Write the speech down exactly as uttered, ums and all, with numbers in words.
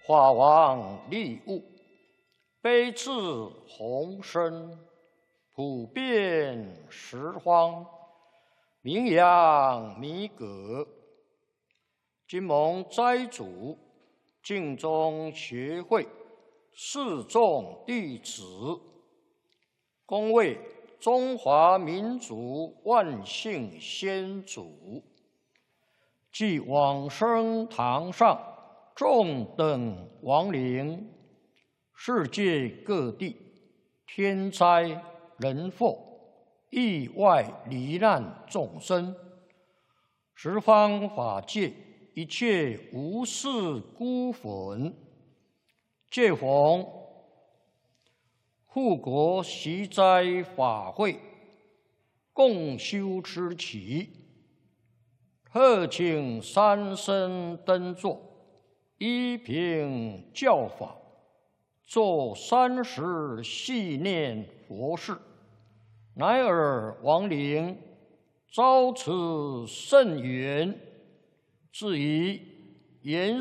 法王利物，悲智宏深，普遍十方，名扬弥革。今蒙斋主净宗学会四众弟子，恭为中华民族万姓先祖，即往生堂上众等亡灵，世界各地天灾人祸、意外罹难众生，十方法界一切无事孤魂，借逢护国习斋法会，共修持期，特请三僧登座，依凭教法，做三时系念佛事，乃尔亡灵遭此甚缘，至于言